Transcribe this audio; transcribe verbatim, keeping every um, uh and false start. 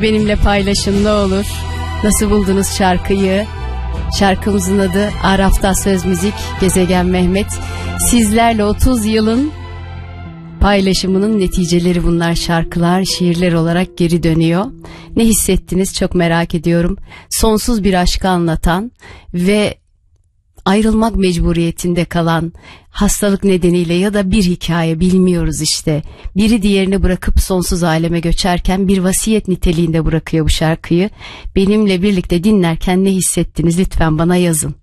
Benimle paylaşın ne olur. Nasıl buldunuz şarkıyı? Şarkımızın adı Araf'ta Söz Müzik, Gezegen Mehmet. Sizlerle otuz yılın paylaşımının neticeleri bunlar, şarkılar, şiirler olarak geri dönüyor. Ne hissettiniz çok merak ediyorum. Sonsuz bir aşkı anlatan ve ayrılmak mecburiyetinde kalan, hastalık nedeniyle ya da bir hikaye bilmiyoruz işte. Biri diğerini bırakıp sonsuz aleme göçerken bir vasiyet niteliğinde bırakıyor bu şarkıyı. Benimle birlikte dinlerken ne hissettiniz lütfen bana yazın.